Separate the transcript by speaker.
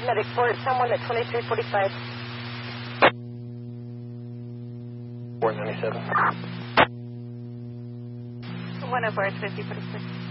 Speaker 1: paramedic for someone at 2345.
Speaker 2: 497.
Speaker 1: 104 at 5046.